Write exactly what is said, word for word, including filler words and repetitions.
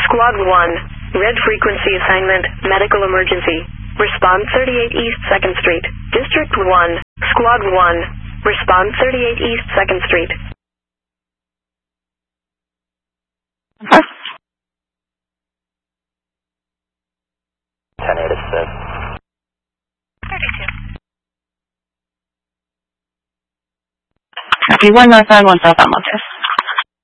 Squad one, red frequency assignment, medical emergency. Respond thirty-eight East second Street. District one, Squad one, respond thirty-eight East second Street. Huh? ten eighty-six. thirty-two. Copy one northbound, one southbound, Montes.